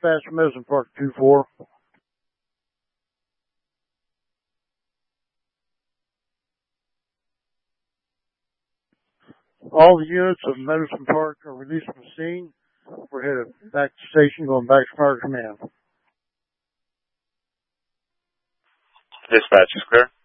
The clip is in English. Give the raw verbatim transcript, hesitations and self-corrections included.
dispatch from Medicine Park two four. All the units of Medicine Park are released from the scene. We're headed back to station, going back to Fire Command. Dispatch is clear.